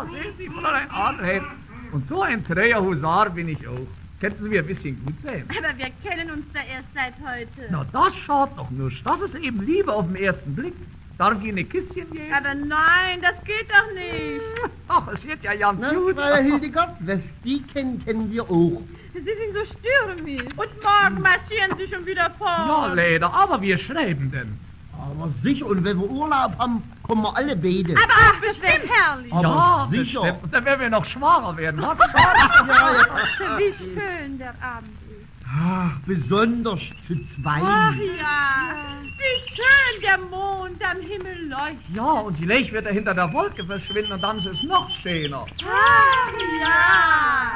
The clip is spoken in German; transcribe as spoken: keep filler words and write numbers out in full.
Ja, sehen Sie, Fräulein Adelheid. Und so ein träger Husar bin ich auch. Könnten Sie mir ein bisschen gut sein? Aber wir kennen uns da erst seit heute. Na, das schaut doch nur. Das ist eben Liebe auf den ersten Blick. Darf ich Ihnen ein Küsschen geben? Aber nein, das geht doch nicht. Ach, es wird ja ganz Na, gut. Frau Hildegard, was die kennen, kennen wir auch. Sie sind so stürmisch. Und morgen marschieren Sie schon wieder Ja, fort. leider, aber wir schreiben denn. Aber sicher, und wenn wir Urlaub haben, kommen wir alle beide. Aber ach, das wird herrlich. Aber ja, sicher. bestimmt. Und dann werden wir noch schwacher werden. Was? Ja, ja. Wie schön der Abend ist. Ach, besonders für zwei. Ach ja, wie schön der Mond am Himmel leuchtet. Ja, und die Licht wird er hinter der Wolke verschwinden und dann ist es noch schöner. Ach ja.